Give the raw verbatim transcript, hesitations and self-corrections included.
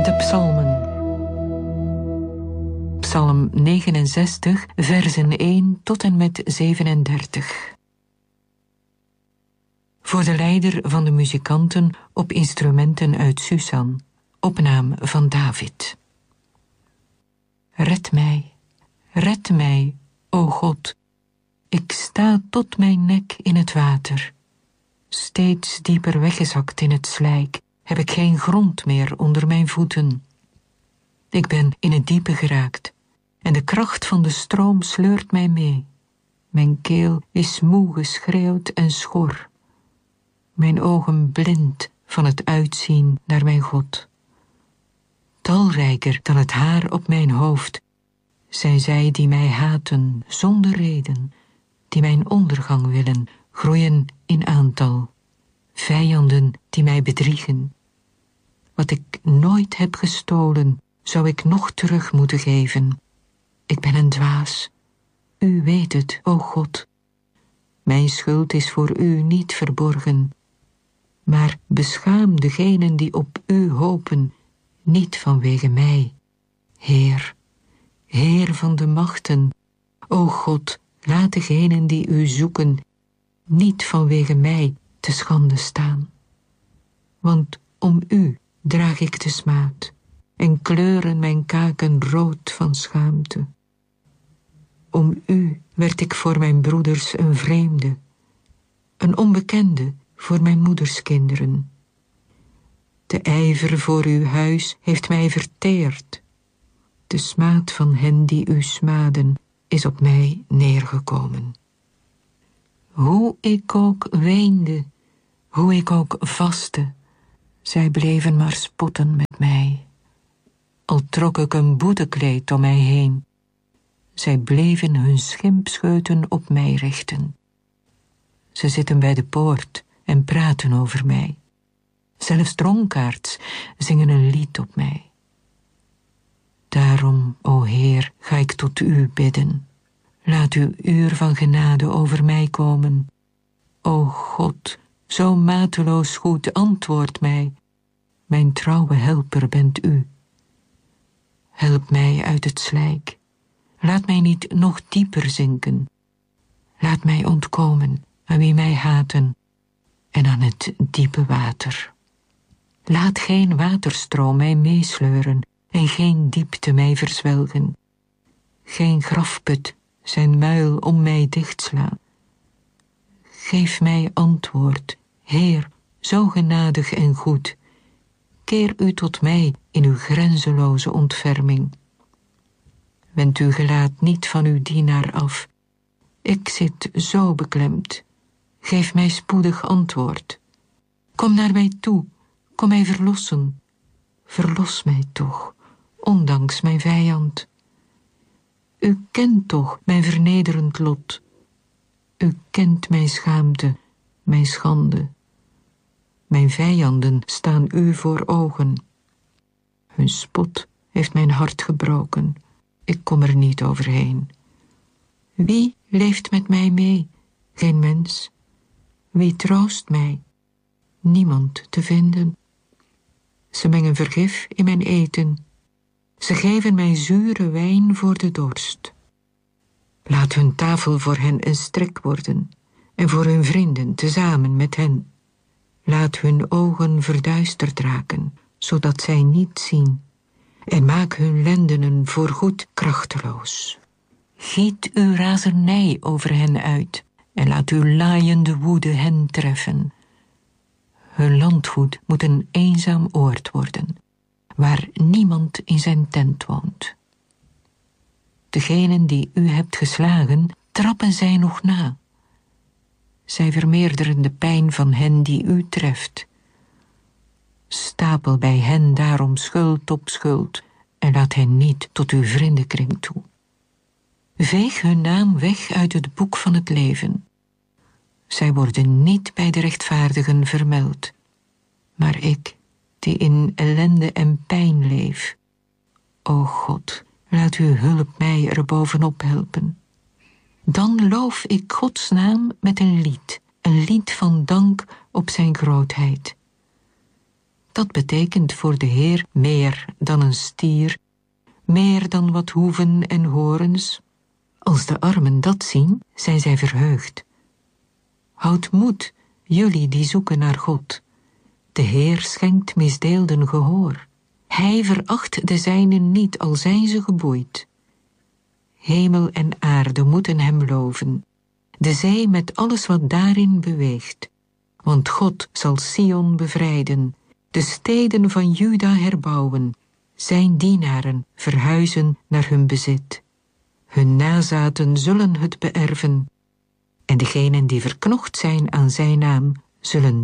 De psalmen. Psalm negenenzestig, versen één tot en met zevenendertig. Voor de leider van de muzikanten op instrumenten uit Susan, opnaam van David. Red mij, red mij, o God. Ik sta tot mijn nek in het water. Steeds dieper weggezakt in het slijk, heb ik geen grond meer onder mijn voeten. Ik ben in het diepe geraakt en de kracht van de stroom sleurt mij mee. Mijn keel is moe geschreeuwd en schor. Mijn ogen blind van het uitzien naar mijn God. Talrijker dan het haar op mijn hoofd zijn zij die mij haten zonder reden, die mijn ondergang willen, groeien in aantal. Vijanden die mij bedriegen. Wat ik nooit heb gestolen, zou ik nog terug moeten geven. Ik ben een dwaas. U weet het, o God. Mijn schuld is voor u niet verborgen. Maar beschaam degenen die op u hopen, niet vanwege mij. Heer, Heer van de machten, o God, laat degenen die u zoeken, niet vanwege mij te schande staan. Want om u draag ik de smaad en kleuren mijn kaken rood van schaamte. Om u werd ik voor mijn broeders een vreemde, een onbekende voor mijn moeders kinderen. De ijver voor uw huis heeft mij verteerd. De smaad van hen die u smaden is op mij neergekomen. Hoe ik ook weende, hoe ik ook vastte, zij bleven maar spotten met mij. Al trok ik een boetekleed om mij heen, zij bleven hun schimpscheuten op mij richten. Ze zitten bij de poort en praten over mij. Zelfs dronkaards zingen een lied op mij. Daarom, o Heer, ga ik tot u bidden. Laat uw uur van genade over mij komen. O God, zo mateloos goed, antwoord mij. Mijn trouwe helper bent u. Help mij uit het slijk. Laat mij niet nog dieper zinken. Laat mij ontkomen aan wie mij haten en aan het diepe water. Laat geen waterstroom mij meesleuren en geen diepte mij verzwelgen. Geen grafput zijn muil om mij dichtslaan. Geef mij antwoord, Heer, zo genadig en goed. Keer u tot mij in uw grenzeloze ontferming. Wend uw gelaat niet van uw dienaar af. Ik zit zo beklemd. Geef mij spoedig antwoord. Kom naar mij toe, kom mij verlossen. Verlos mij toch, ondanks mijn vijand. U kent toch mijn vernederend lot. U kent mijn schaamte, mijn schande. Mijn vijanden staan u voor ogen. Hun spot heeft mijn hart gebroken. Ik kom er niet overheen. Wie leeft met mij mee? Geen mens. Wie troost mij? Niemand te vinden. Ze mengen vergif in mijn eten. Ze geven mij zure wijn voor de dorst. Laat hun tafel voor hen een strik worden, en voor hun vrienden tezamen met hen. Laat hun ogen verduisterd raken, zodat zij niet zien, en maak hun lendenen voorgoed krachteloos. Giet uw razernij over hen uit, en laat uw laaiende woede hen treffen. Hun landgoed moet een eenzaam oord worden, waar niemand in zijn tent woont. Degenen die u hebt geslagen, trappen zij nog na. Zij vermeerderen de pijn van hen die u treft. Stapel bij hen daarom schuld op schuld en laat hen niet tot uw vriendenkring toe. Veeg hun naam weg uit het boek van het leven. Zij worden niet bij de rechtvaardigen vermeld. Maar ik, die in ellende en pijn leef, o God, laat uw hulp mij er bovenop helpen. Dan loof ik Gods naam met een lied, een lied van dank op zijn grootheid. Dat betekent voor de Heer meer dan een stier, meer dan wat hoeven en horens. Als de armen dat zien, zijn zij verheugd. Houd moed, jullie die zoeken naar God. De Heer schenkt misdeelden gehoor. Hij veracht de zijnen niet, al zijn ze geboeid. Hemel en aarde moeten hem loven, de zee met alles wat daarin beweegt. Want God zal Sion bevrijden, de steden van Juda herbouwen, zijn dienaren verhuizen naar hun bezit. Hun nazaten zullen het beërven, en degenen die verknocht zijn aan zijn naam, zullen